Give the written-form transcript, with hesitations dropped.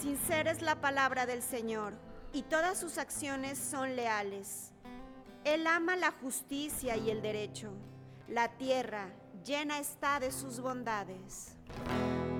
Sincera es la palabra del Señor, y todas sus acciones son leales. Él ama la justicia y el derecho. La tierra llena está de sus bondades.